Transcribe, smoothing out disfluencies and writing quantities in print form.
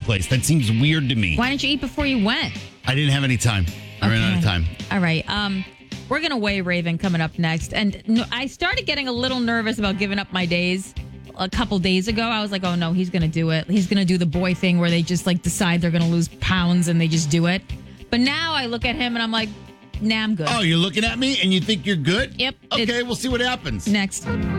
place. That seems weird to me. Why didn't you eat before you went? I didn't have any time. I ran out of time. All right. We're going to weigh Raven coming up next. And I started getting a little nervous about giving up my days a couple days ago. I was like, oh, no, he's going to do it. He's going to do the boy thing where they just like decide they're going to lose pounds and they just do it. But now I look at him and I'm like, nah, I'm good. Oh, you're looking at me and you think you're good? Yep. Okay, we'll see what happens. Next.